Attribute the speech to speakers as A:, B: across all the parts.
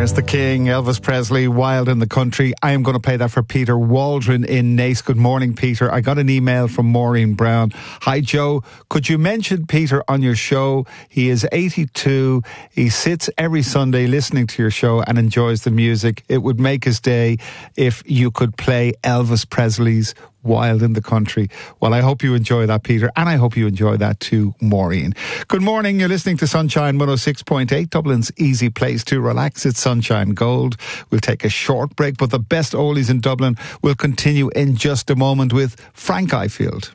A: There's the King, Elvis Presley, Wild in the Country. I am going to play that for Peter Waldron in Naas. Good morning, Peter. I got an email from Maureen Brown. Hi, Joe. Could you mention Peter on your show? He is 82. He sits every Sunday listening to your show and enjoys the music. It would make his day if you could play Elvis Presley's Wild in the Country. Well, I hope you enjoy that, Peter, and I hope you enjoy that too, Maureen. Good morning. You're listening to Sunshine 106.8, Dublin's easy place to relax. It's Sunshine Gold. We'll take a short break, but the best oldies in Dublin will continue in just a moment with Frank Ifield.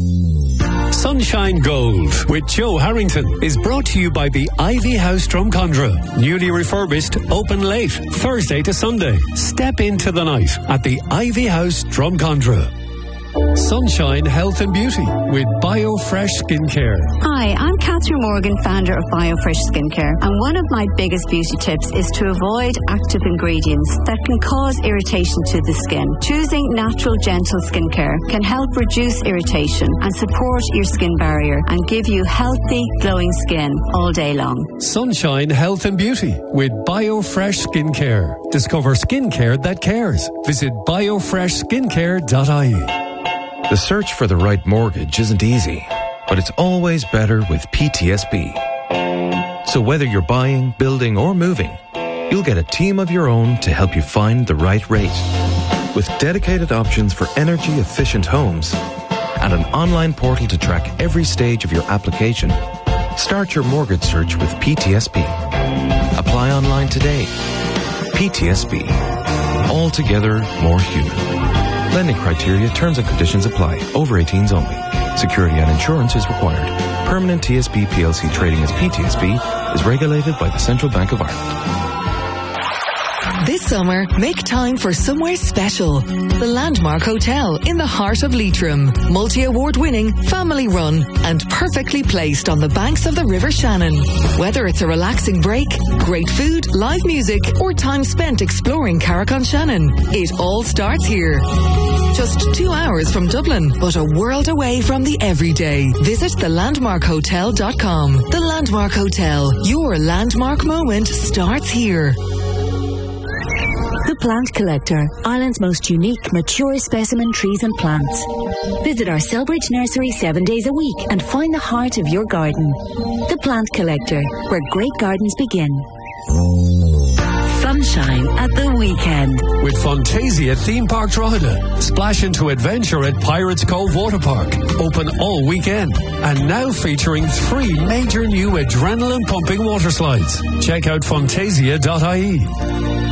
B: Sunshine Gold with Joe Harrington is brought to you by the Ivy House Drumcondra. Newly refurbished, open late, Thursday to Sunday. Step into the night at the Ivy House Drumcondra. Sunshine Health and Beauty with BioFresh Skincare.
C: Hi, I'm Catherine Morgan, founder of BioFresh Skincare, and one of my biggest beauty tips is to avoid active ingredients that can cause irritation to the skin. Choosing natural, gentle skincare can help reduce irritation and support your skin barrier and give you healthy, glowing skin all day long.
B: Sunshine Health and Beauty with BioFresh Skincare. Discover skincare that cares. Visit biofreshskincare.ie.
D: The search for the right mortgage isn't easy, but it's always better with PTSB. So whether you're buying, building, or moving, you'll get a team of your own to help you find the right rate. With dedicated options for energy-efficient homes and an online portal to track every stage of your application, start your mortgage search with PTSB. Apply online today. PTSB. Altogether more human. Lending criteria, terms and conditions apply. Over 18s only. Security and insurance is required. Permanent TSB PLC trading as PTSB is regulated by the Central Bank of Ireland.
E: This summer, make time for somewhere special. The Landmark Hotel in the heart of Leitrim. Multi-award winning, family run, and perfectly placed on the banks of the River Shannon. Whether it's a relaxing break, great food, live music, or time spent exploring Carrick-on-Shannon, it all starts here. Just 2 hours from Dublin, but a world away from the everyday. Visit thelandmarkhotel.com. The Landmark Hotel. Your landmark moment starts here.
F: The Plant Collector, Ireland's most unique, mature specimen trees and plants. Visit our Selbridge nursery 7 days a week and find the heart of your garden. The Plant Collector, where great gardens begin. Sunshine at the weekend.
B: With Fantasia Theme Park Drogheda. Splash into adventure at Pirates Cove Water Park. Open all weekend. And now featuring 3 major new adrenaline pumping water slides. Check out fantasia.ie.